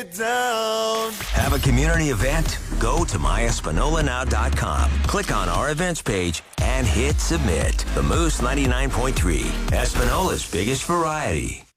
Down. Have a community event? Go to myespinolanow.com. Click on our events page and hit submit. The Moose 99.3, Espinola's biggest variety.